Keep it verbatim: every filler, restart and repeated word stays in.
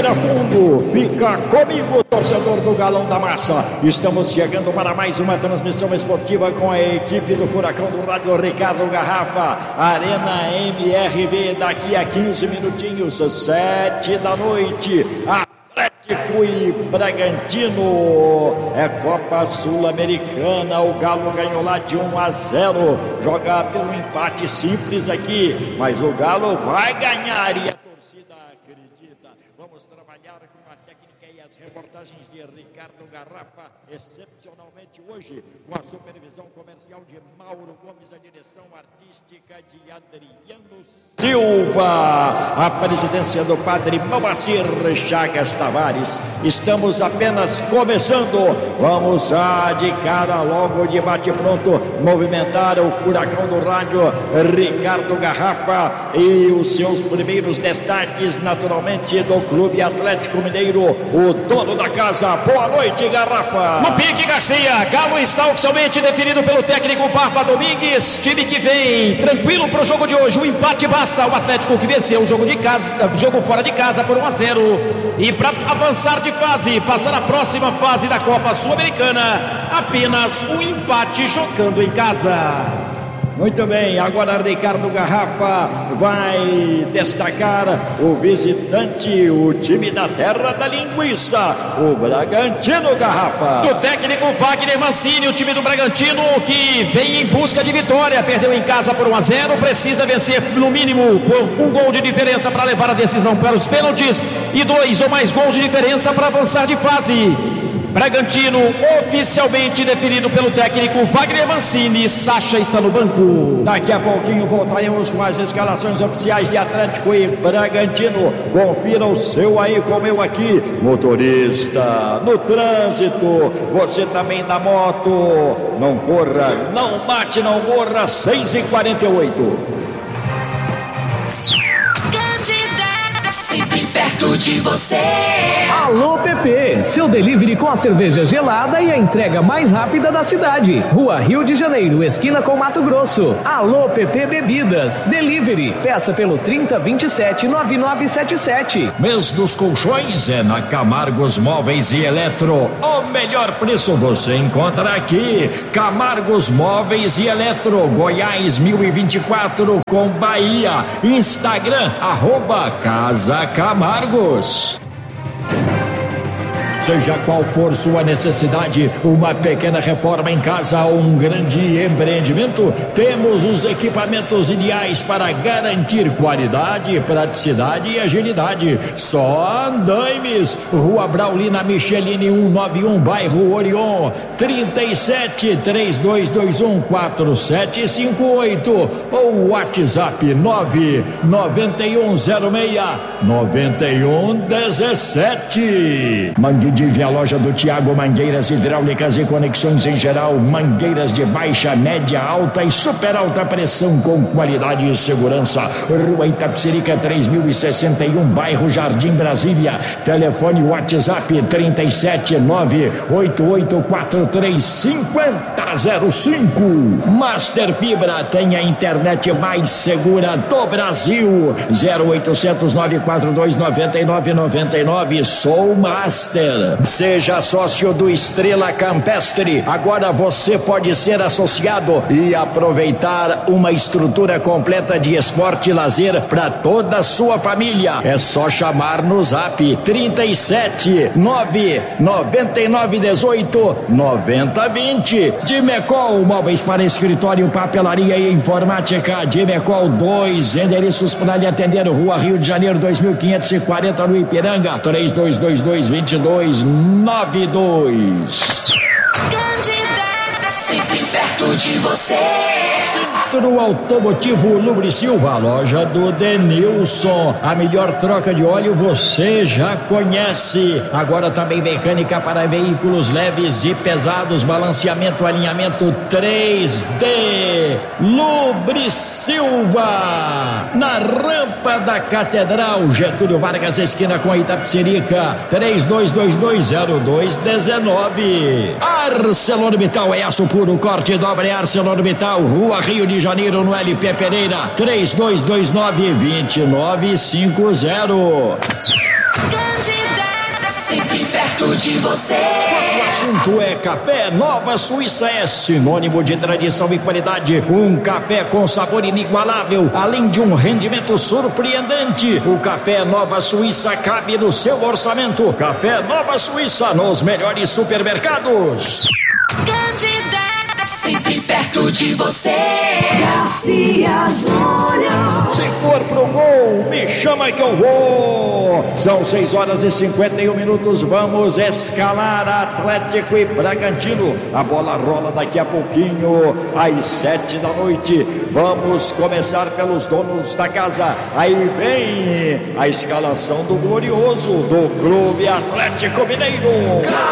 Respira fundo, fica comigo, torcedor do Galão da Massa. Estamos chegando para mais uma transmissão esportiva com a equipe do Furacão do Rádio Ricardo Garrafa, Arena M R V, daqui a quinze minutinhos, sete da noite. Atlético e Bragantino, é Copa Sul-Americana, o Galo ganhou lá de um a zero, joga pelo empate simples aqui, mas o Galo vai ganhar e a torcida acredita. Vamos trabalhar com a técnica e as reportagens de Ricardo Garrafa, excepcionalmente hoje, com a supervisão comercial de Mauro Gomes, a direção artística de Adriano Silva, a presidência do padre Moacir Chagas Tavares. Estamos apenas começando, vamos a de cara logo de bate pronto, movimentar o Furacão do Rádio Ricardo Garrafa e os seus primeiros destaques, naturalmente, do Clube Atlético Mineiro, o dono da casa. Boa noite, Garrafa. No pique, Garcia, Galo está oficialmente definido pelo técnico Barba Domingues, time que vem tranquilo para o jogo de hoje, o empate basta. O Atlético que venceu o jogo de casa, jogo fora de casa por um a zero, e para avançar de fase, passar a próxima fase da Copa Sul-Americana, apenas um empate jogando em casa. Muito bem, agora Ricardo Garrafa vai destacar o visitante, o time da terra da linguiça, o Bragantino, Garrafa. Do técnico Wagner Mancini, o time do Bragantino que vem em busca de vitória, perdeu em casa por um a zero, precisa vencer no mínimo por um gol de diferença para levar a decisão para os pênaltis e dois ou mais gols de diferença para avançar de fase. Bragantino oficialmente definido pelo técnico Wagner Mancini. Sacha está no banco. Daqui a pouquinho voltaremos com as escalações oficiais de Atlético e Bragantino. Confira o seu aí com o meu aqui. Motorista, no trânsito, você também na moto, não corra, não bate, não morra. Seis e quarenta e oito. Sempre perto de você. Alô Pepe, seu delivery com a cerveja gelada e a entrega mais rápida da cidade. Rua Rio de Janeiro, esquina com Mato Grosso. Alô Pepe Bebidas, delivery, peça pelo trinta, vinte e sete, noventa e nove setenta e sete. Mês dos colchões é na Camargos Móveis e Eletro. O melhor preço você encontra aqui. Camargos Móveis e Eletro, Goiás mil e vinte e quatro com Bahia. Instagram, arroba Casa Camargos. Seja qual for sua necessidade, uma pequena reforma em casa ou um grande empreendimento, temos os equipamentos ideais para garantir qualidade, praticidade e agilidade. Só Andaimes, Rua Braulina Michelini cento e noventa e um, bairro Orion, trinta e sete, três dois dois um, quatro sete cinco oito ou WhatsApp nove nove um zero seis nove um um sete. Mande de a loja do Tiago, mangueiras hidráulicas e conexões em geral, mangueiras de baixa, média, alta e super alta pressão com qualidade e segurança. Rua Itapecerica três mil e sessenta e um, bairro Jardim Brasília. Telefone WhatsApp trinta e sete, nove oito oito quatro três cinco zero zero cinco. Master Fibra, tem a internet mais segura do Brasil. zero oitocentos, nove quatro dois, nove nove nove nove. Sou Master. Seja sócio do Estrela Campestre. Agora você pode ser associado e aproveitar uma estrutura completa de esporte e lazer para toda a sua família. É só chamar no zap trinta e sete, nove nove nove dezoito, noventa vinte. Dimecol, móveis para escritório, papelaria e informática. Dimecol dois endereços para lhe atender. Rua Rio de Janeiro dois mil quinhentos e quarenta no Ipiranga. três dois dois dois, dois dois nove dois. Candidata, sempre perto de você. Centro Automotivo Lubricilva, loja do Denilson. A melhor troca de óleo você já conhece. Agora também mecânica para veículos leves e pesados, balanceamento, alinhamento três D. Lubricilva, na rampa da Catedral, Getúlio Vargas, esquina com a Itapecerica. três dois dois dois, zero dois um nove. ArcelorMittal é aço puro, corte dobre. ArcelorMittal, Rua Rio de Janeiro, no L P Pereira, três dois dois nove, dois nove cinco zero. Candidata, sempre perto de você. O assunto é café, Nova Suíça é sinônimo de tradição e qualidade. Um café com sabor inigualável, além de um rendimento surpreendente. O café Nova Suíça cabe no seu orçamento. Café Nova Suíça nos melhores supermercados. Candidata, sempre perto de você. Caxias Júnior. Se for pro gol, me chama que eu vou. São seis horas e cinquenta e um minutos. Vamos escalar Atlético e Bragantino. A bola rola daqui a pouquinho, às sete da noite. Vamos começar pelos donos da casa. Aí vem a escalação do glorioso do Clube Atlético Mineiro.